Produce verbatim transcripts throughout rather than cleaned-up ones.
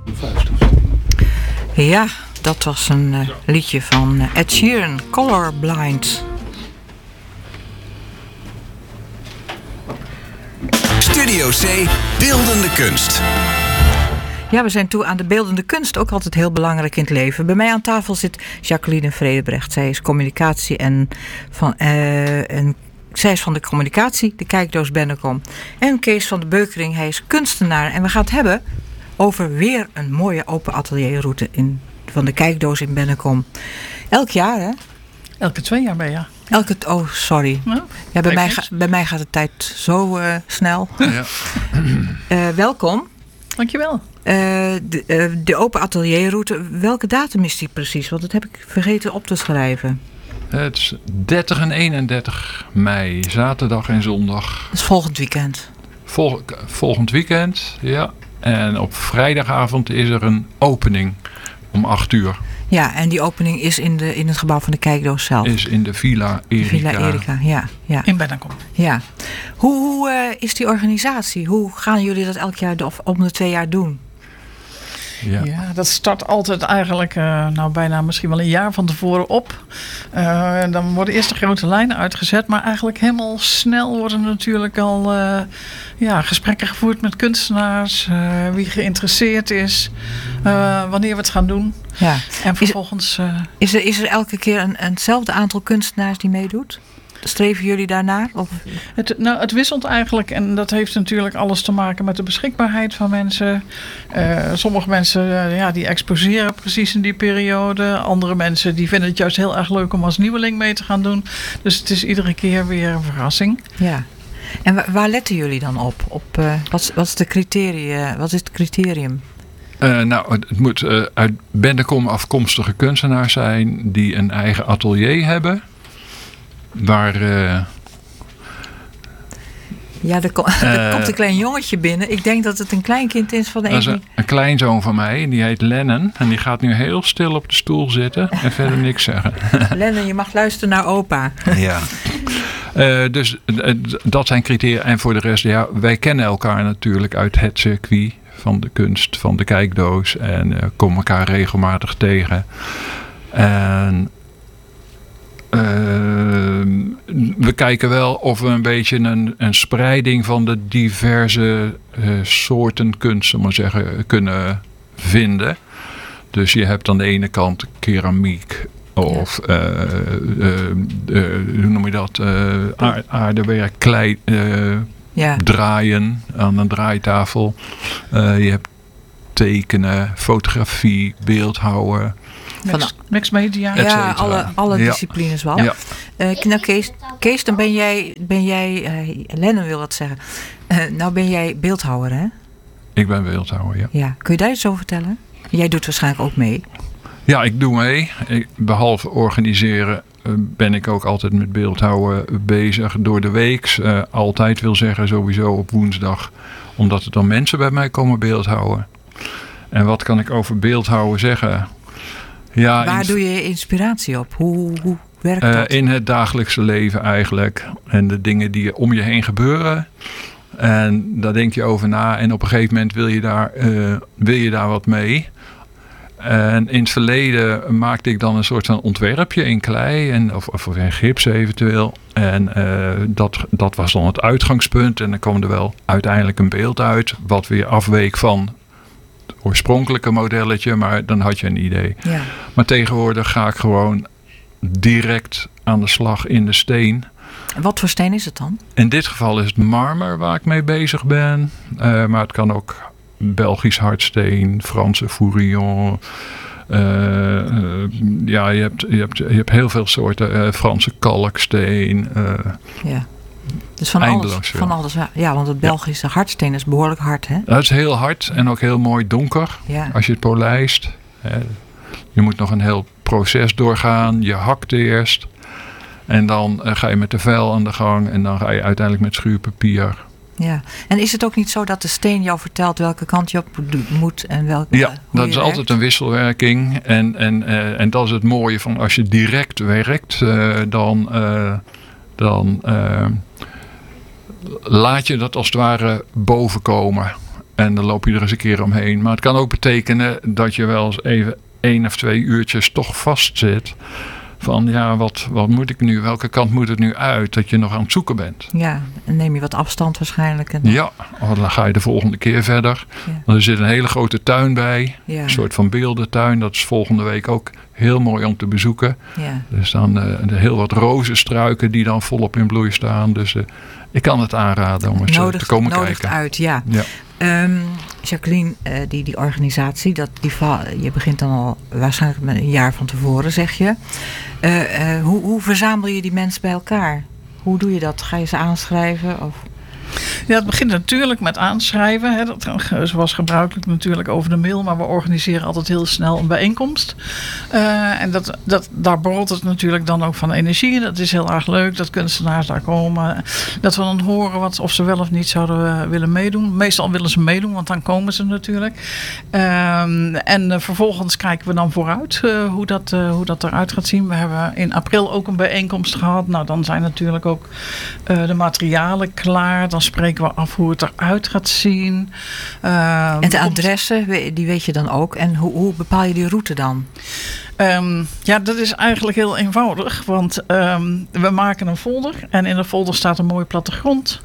Ja, dat was een uh, liedje van uh, Ed Sheeran, Colorblind. Studio C, beeldende kunst. Ja, we zijn toe aan de beeldende kunst, ook altijd heel belangrijk in het leven. Bij mij aan tafel zit Jacqueline Vredebrecht. Zij is communicatie en, van, uh, en zij is van de communicatie, de kijkdoos Bennekom. En Kees van de Beukering, hij is kunstenaar. En we gaan het hebben over weer een mooie open atelierroute in, van de kijkdoos in Bennekom. Elk jaar, hè? Elke twee jaar ben je. Elke, oh, sorry. Nou, ja, bij, mij ga, bij mij gaat de tijd zo uh, snel. Ja. uh, welkom. Dankjewel. Uh, de, uh, de open atelierroute, welke datum is die precies? Want dat heb ik vergeten op te schrijven. Het is dertig en eenendertig mei, zaterdag en zondag. Dat is volgend weekend. Vol, volgend weekend, ja. En op vrijdagavond is er een opening om acht uur. Ja, en die opening is in, de, in het gebouw van de kijkdoos zelf. Is in de Villa Erika. Villa Erika, ja. ja. In Bennekom. Ja. Hoe, hoe uh, is die organisatie? Hoe gaan jullie dat elk jaar of om de twee jaar doen? Ja. ja, dat start altijd eigenlijk uh, nou bijna misschien wel een jaar van tevoren op. Uh, dan worden eerst de grote lijnen uitgezet. Maar eigenlijk helemaal snel worden natuurlijk al uh, ja, gesprekken gevoerd met kunstenaars. Uh, wie geïnteresseerd is. Uh, wanneer we het gaan doen. Ja. En vervolgens... Uh, is, er, is er elke keer een, eenzelfde aantal kunstenaars die meedoet? Streven jullie daarnaar? Of? Het, nou, het wisselt eigenlijk en dat heeft natuurlijk alles te maken met de beschikbaarheid van mensen. Uh, sommige mensen uh, ja, die exposeren precies in die periode. Andere mensen die vinden het juist heel erg leuk om als nieuweling mee te gaan doen. Dus het is iedere keer weer een verrassing. Ja. En waar, waar letten jullie dan op? op uh, wat, wat, is de criteria, wat is het criterium? Uh, nou, het moet uh, uit Bennekom afkomstige kunstenaars zijn die een eigen atelier hebben. Waar... Uh, ja, er, kom, er uh, komt een klein jongetje binnen. Ik denk dat het een kleinkind is van de een... Een, een kleinzoon van mij, die heet Lennon. En die gaat nu heel stil op de stoel zitten en verder niks zeggen. Lennon, je mag luisteren naar opa. Ja. Uh, dus uh, dat zijn criteria. En voor de rest, ja, wij kennen elkaar natuurlijk uit het circuit van de kunst, van de kijkdoos. En uh, komen elkaar regelmatig tegen. En... Uh, we kijken wel of we een beetje een, een spreiding van de diverse uh, soorten kunst, zullen we maar zeggen, kunnen vinden. Dus je hebt aan de ene kant keramiek of ja. uh, uh, uh, hoe noem je dat? Uh, aard, aardewerk, klei, uh, ja. draaien aan een draaitafel. Uh, je hebt tekenen, fotografie, beeldhouwen. Mixed, mixed media. Ja, alle, alle ja. disciplines wel. Ja. Uh, nou Kees, Kees, dan ben jij, ben jij uh, Lennon wil dat zeggen. Uh, nou ben jij beeldhouwer, hè? Ik ben beeldhouwer, ja. ja. Kun je daar iets over vertellen? Jij doet waarschijnlijk ook mee. Ja, ik doe mee. Ik, behalve organiseren uh, ben ik ook altijd met beeldhouwen bezig. Door de week. Uh, altijd wil zeggen sowieso op woensdag. Omdat er dan mensen bij mij komen beeldhouwen. En wat kan ik over beeldhouwen zeggen? Ja, waar in, doe je je inspiratie op? Hoe, hoe werkt uh, dat? In het dagelijkse leven eigenlijk. En de dingen die om je heen gebeuren. En daar denk je over na. En op een gegeven moment wil je daar, uh, wil je daar wat mee. En in het verleden maakte ik dan een soort van ontwerpje in klei. En, of, of in gips eventueel. En uh, dat, dat was dan het uitgangspunt. En dan kwam er wel uiteindelijk een beeld uit. Wat weer afweek van... oorspronkelijke modelletje, maar dan had je een idee. Ja. Maar tegenwoordig ga ik gewoon direct aan de slag in de steen. En wat voor steen is het dan? In dit geval is het marmer waar ik mee bezig ben. Uh, maar het kan ook Belgisch hardsteen, Franse fourillon. Uh, uh, ja, je hebt, je, hebt, je hebt heel veel soorten. Uh, Franse kalksteen. Uh, ja. Dus van Eindeloos, alles, ja. van alles. Ja, want het Belgische ja. hardsteen is behoorlijk hard, hè? Dat is heel hard en ook heel mooi donker. Ja. Als je het polijst. Hè. Je moet nog een heel proces doorgaan. Je hakt eerst. En dan uh, ga je met de vel aan de gang. En dan ga je uiteindelijk met schuurpapier. Ja, en is het ook niet zo dat de steen jou vertelt welke kant je op moet en welke? Ja, dat is altijd een wisselwerking. En, en, uh, en dat is het mooie van als je direct werkt, uh, dan, uh, dan uh, laat je dat als het ware boven komen. En dan loop je er eens een keer omheen. Maar het kan ook betekenen dat je wel eens even één of twee uurtjes toch vastzit. Van ja, wat, wat moet ik nu? Welke kant moet het nu uit? Dat je nog aan het zoeken bent. Ja, en neem je wat afstand waarschijnlijk. En Ja, dan ga je de volgende keer verder. Ja. Er zit een hele grote tuin bij. Ja. Een soort van beeldentuin. Dat is volgende week ook heel mooi om te bezoeken. Ja. Er staan uh, heel wat rozenstruiken die dan volop in bloei staan. Dus uh, ik kan het aanraden om eens Nodigt, te komen nodigt kijken. uit, ja. Ja. Um, Jacqueline, uh, die, die organisatie, dat, die va- je begint dan al waarschijnlijk met een jaar van tevoren, zeg je. Uh, uh, hoe, hoe verzamel je die mensen bij elkaar? Hoe doe je dat? Ga je ze aanschrijven? Of? Ja, het begint natuurlijk met aanschrijven. Hè. Dat, zoals gebruikelijk natuurlijk over de mail. Maar we organiseren altijd heel snel een bijeenkomst. Uh, en dat, dat, daar borrelt het natuurlijk dan ook van energie. Dat is heel erg leuk dat kunstenaars daar komen. Dat we dan horen wat, of ze wel of niet zouden willen meedoen. Meestal willen ze meedoen, want dan komen ze natuurlijk. Uh, en uh, vervolgens kijken we dan vooruit uh, hoe, dat, uh, hoe dat eruit gaat zien. We hebben in april ook een bijeenkomst gehad. Nou, dan zijn natuurlijk ook uh, de materialen klaar. Dan spreken we af hoe het eruit gaat zien. Uh, en de adressen, die weet je dan ook. En hoe, hoe bepaal je die route dan? Um, ja, dat is eigenlijk heel eenvoudig. Want um, we maken een folder. En in de folder staat een mooie plattegrond.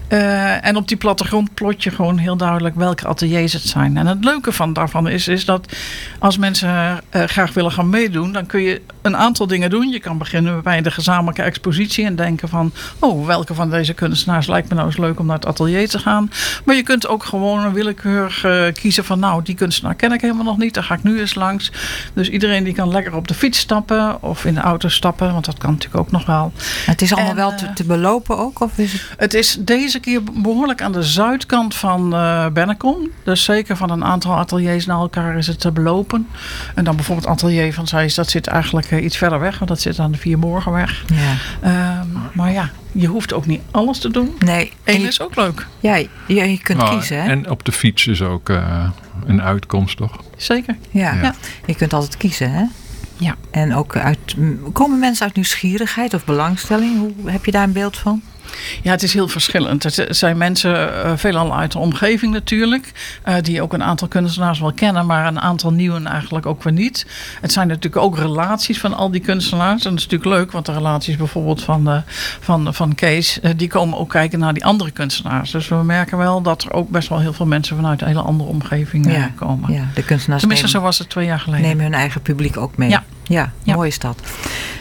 Uh, en op die plattegrond plot je gewoon heel duidelijk welke ateliers het zijn. En het leuke van daarvan is, is dat als mensen uh, graag willen gaan meedoen, dan kun je een aantal dingen doen. Je kan beginnen bij de gezamenlijke expositie en denken van, oh, welke van deze kunstenaars lijkt me nou eens leuk om naar het atelier te gaan. Maar je kunt ook gewoon een willekeurig uh, kiezen van, nou, die kunstenaar ken ik helemaal nog niet. Daar ga ik nu eens langs. Dus iedereen die kan lekker op de fiets stappen of in de auto stappen, want dat kan natuurlijk ook nog wel. Het is allemaal en, wel te, te belopen ook? Of is het... het is deze keer behoorlijk aan de zuidkant van uh, Bennekom. Dus zeker van een aantal ateliers naar elkaar is het te belopen. En dan bijvoorbeeld het atelier van Zeist, dat zit eigenlijk uh, iets verder weg, want dat zit aan de Viermorgenweg. Ja. Um, maar ja, je hoeft ook niet alles te doen. Nee. Eén je, is ook leuk. Ja, je, je kunt nou, kiezen. Hè? En op de fiets is ook uh, een uitkomst, toch? Zeker. Ja. Ja. Ja, je kunt altijd kiezen, hè? Ja. En ook uit, komen mensen uit nieuwsgierigheid of belangstelling? Hoe heb je daar een beeld van? Ja, het is heel verschillend. Het zijn mensen uh, veelal uit de omgeving natuurlijk. Uh, die ook een aantal kunstenaars wel kennen. Maar een aantal nieuwen eigenlijk ook weer niet. Het zijn natuurlijk ook relaties van al die kunstenaars. En dat is natuurlijk leuk. Want de relaties bijvoorbeeld van, uh, van, van Kees. Uh, die komen ook kijken naar die andere kunstenaars. Dus we merken wel dat er ook best wel heel veel mensen vanuit een hele andere omgeving uh, ja, komen. Ja, de kunstenaars Tenminste, nemen, zo was het twee jaar geleden. nemen hun eigen publiek ook mee. Ja. Ja, Ja. mooi is dat.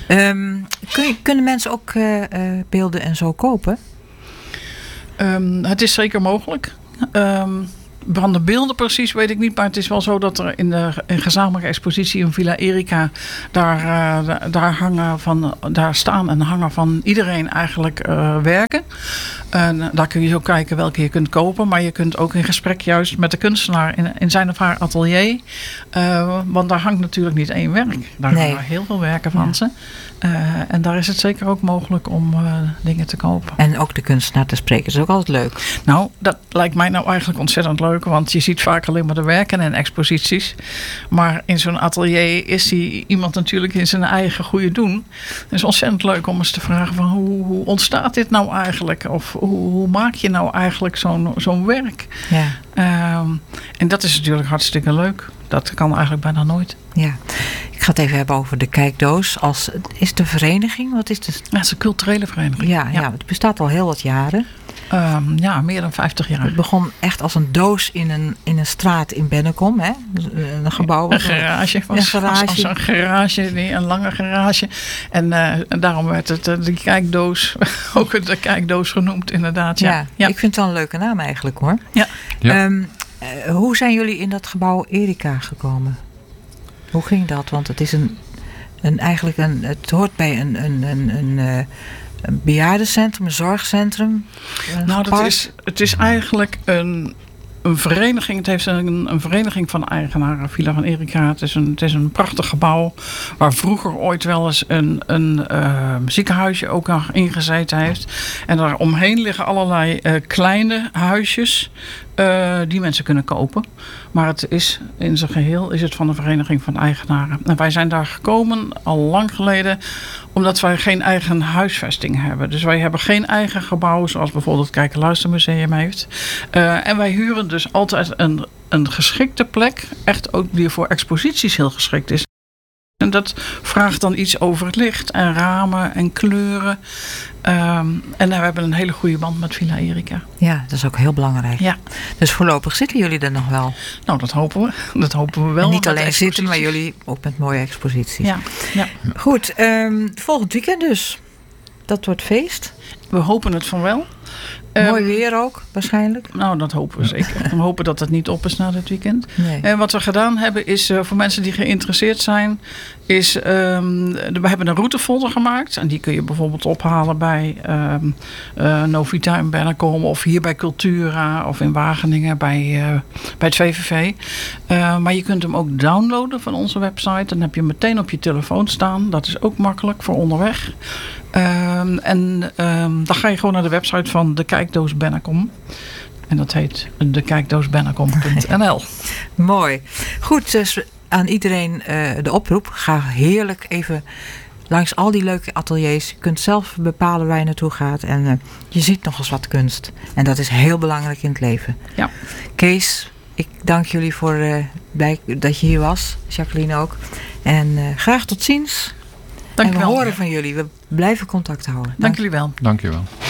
Um, kun je, kunnen mensen ook uh, uh, beelden en zo kopen? Um, het is zeker mogelijk. Um, van de beelden precies weet ik niet. Maar het is wel zo dat er in de in gezamenlijke expositie in Villa Erika. Daar, uh, daar, hangen van, daar staan en hangen van iedereen eigenlijk uh, werken. En daar kun je ook kijken welke je kunt kopen. Maar je kunt ook in gesprek juist met de kunstenaar in, in zijn of haar atelier. Uh, want daar hangt natuurlijk niet één werk. Daar Nee. hangen heel veel werken van ja. ze. Uh, en daar is het zeker ook mogelijk om uh, dingen te kopen. En ook de kunstenaar te spreken. Dat is ook altijd leuk. Nou, dat lijkt mij nou eigenlijk ontzettend leuk. Want je ziet vaak alleen maar de werken en exposities. Maar in zo'n atelier is die iemand natuurlijk in zijn eigen goede doen. Het is ontzettend leuk om eens te vragen van hoe, hoe ontstaat dit nou eigenlijk? Of hoe, hoe maak je nou eigenlijk zo'n, zo'n werk? Ja. Um, en dat is natuurlijk hartstikke leuk. Dat kan eigenlijk bijna nooit. Ja. Ik ga het even hebben over de Kijkdoos. Als, is het een vereniging? Wat is het? Ja, het is een culturele vereniging. Ja, ja. ja, het bestaat al heel wat jaren. Um, ja, meer dan vijftig jaar. Het begon echt als een doos in een, in een straat in Bennekom. Hè? Een gebouw. Een garage. Was, een garage. Als, als een garage, een lange garage. En, uh, en daarom werd het uh, de kijkdoos, ook de kijkdoos genoemd inderdaad. Ja. Ja, ja. Ik vind het wel een leuke naam eigenlijk hoor. Ja. Ja. Um, uh, hoe zijn jullie in dat gebouw Erika gekomen? Hoe ging dat? Want het is een, een eigenlijk een, het hoort bij een, een, een, een, uh, een bejaardencentrum, een zorgcentrum. Een nou, dat is, het is eigenlijk een, een vereniging. Het heeft een, een vereniging van eigenaren, Villa van Erika. Het is een, het is een prachtig gebouw waar vroeger ooit wel eens een, een uh, ziekenhuisje ook nog ingezeten heeft. En daar omheen liggen allerlei uh, kleine huisjes. uh, die mensen kunnen kopen. Maar het is in zijn geheel is het van de Vereniging van Eigenaren. En wij zijn daar gekomen al lang geleden omdat wij geen eigen huisvesting hebben. Dus wij hebben geen eigen gebouw zoals bijvoorbeeld het Kijk- en Luistermuseum heeft. Uh, en wij huren dus altijd een, een geschikte plek. Echt ook die voor exposities heel geschikt is. En dat vraagt dan iets over het licht en ramen en kleuren. Um, en we hebben een hele goede band met Villa Erika. Ja, dat is ook heel belangrijk. Ja. Dus voorlopig zitten jullie er nog wel? Nou, dat hopen we. Dat hopen we wel. En niet alleen zitten, maar jullie ook met mooie exposities. Ja. ja. Goed, um, volgend weekend dus. Dat wordt feest. We hopen het van wel. Mooi um, weer ook, waarschijnlijk. Nou, dat hopen we zeker. We hopen dat het niet op is na dit weekend. Nee. En wat we gedaan hebben is, uh, voor mensen die geïnteresseerd zijn, is, um, we hebben een routefolder gemaakt. En die kun je bijvoorbeeld ophalen bij um, uh, Novita in Bennekom of hier bij Cultura of in Wageningen bij, uh, bij het V V V. Uh, maar je kunt hem ook downloaden van onze website. Dan heb je hem meteen op je telefoon staan. Dat is ook makkelijk voor onderweg. Um, en um, dan ga je gewoon naar de website van de Kijkdoos Bennekom. En dat heet de kijkdoos bennekom punt n l. Mooi. Goed, dus aan iedereen uh, de oproep. Ga heerlijk even langs al die leuke ateliers. Je kunt zelf bepalen waar je naartoe gaat. En uh, je ziet nog eens wat kunst. En dat is heel belangrijk in het leven. Ja. Kees, ik dank jullie voor uh, blij, dat je hier was. Jacqueline ook. En uh, graag tot ziens. Dank en we wel. horen van jullie. We blijven contact houden. Dank, dank jullie wel. Dank je wel.